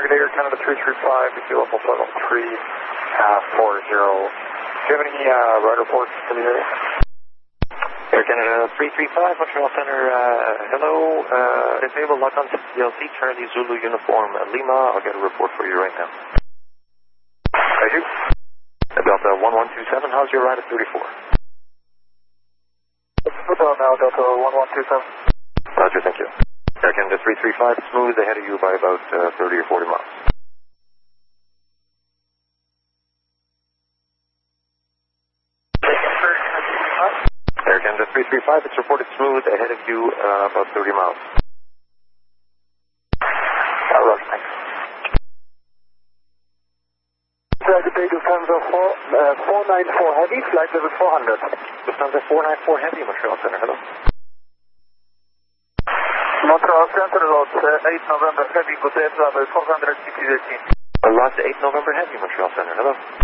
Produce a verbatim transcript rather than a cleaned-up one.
Target Air Canada three three five, B Q level seven three four zero. Do you have any uh, ride reports for the area? Air Canada three three five, Montreal Center, uh, hello, uh, disable lock on C L C, Charlie Zulu uniform, uh, Lima, I'll get a report for you right now. Thank you. Uh, Delta one one two seven, how's your ride at thirty-four? Hotel now, Delta one one two seven. Roger, thank you. Air Canada three three five, smooth ahead of you by about uh, thirty or forty miles. Air Canada three three five, it's reported smooth ahead of you uh, about thirty miles. Uh, Roger, thanks. Target Air Lufthansa four nine four Heavy, flight level four hundred. Lufthansa four nine four Heavy, Montreal Center, hello. Montreal Center, lot uh, eight November Heavy, good day, level four hundred sixty. Uh, Lot eight November Heavy, Montreal Center, hello.